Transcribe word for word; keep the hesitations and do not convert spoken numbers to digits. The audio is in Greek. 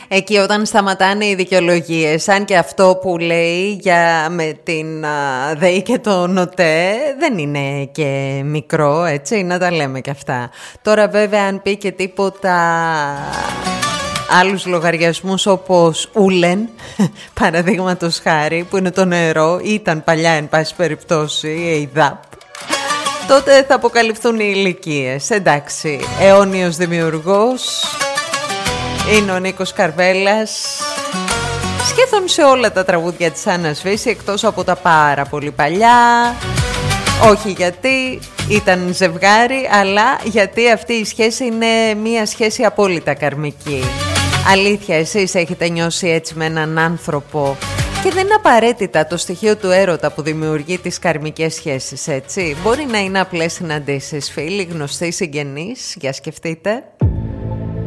Εκεί όταν σταματάνε οι δικαιολογίες, αν και αυτό που λέει για με την α, ΔΕΗ και το ΝΟΤΕ δεν είναι και μικρό, έτσι, να τα λέμε και αυτά. Τώρα βέβαια αν πει και τίποτα άλλους λογαριασμούς όπως ούλεν, παραδείγματος χάρη, που είναι το νερό, ήταν παλιά εν πάση περιπτώσει η ΕΙΔΑΠ, τότε θα αποκαλυφθούν οι ηλικίες. Εντάξει, αιώνιος δημιουργός είναι ο Νίκος Καρβέλας, σχεδόν σε όλα τα τραγούδια της Άννας Βύση, εκτός από τα πάρα πολύ παλιά. Όχι γιατί ήταν ζευγάρι, αλλά γιατί αυτή η σχέση είναι μια σχέση απόλυτα καρμική. Αλήθεια, εσείς έχετε νιώσει έτσι με έναν άνθρωπο? Και δεν είναι απαραίτητα το στοιχείο του έρωτα που δημιουργεί τις καρμικές σχέσεις, έτσι. Μπορεί να είναι απλές συναντήσεις, φίλοι, γνωστοί, συγγενείς, για σκεφτείτε.